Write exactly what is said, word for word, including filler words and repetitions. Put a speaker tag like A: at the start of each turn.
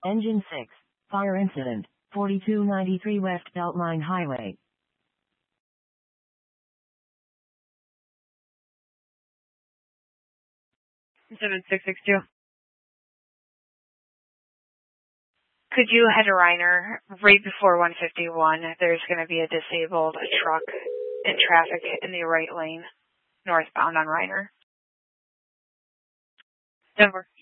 A: Engine six. Fire incident. forty-two ninety-three West Beltline Highway.
B: seven six six two. Could you head to Reiner right before one fifty-one? There's going to be a disabled truck in traffic in the right lane, northbound on Reiner. Denver.